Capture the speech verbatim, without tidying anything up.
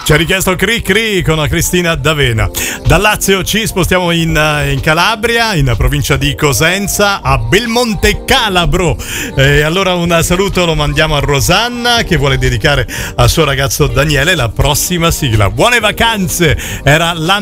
Ci ha richiesto Cri Cri con la Cristina D'Avena. Dal Lazio ci spostiamo in, in Calabria, in provincia di Cosenza, a Belmonte Calabro. E allora un saluto lo mandiamo a Rosanna, che vuole dedicare al suo ragazzo Daniele la prossima sigla. Buone vacanze! Era l'anno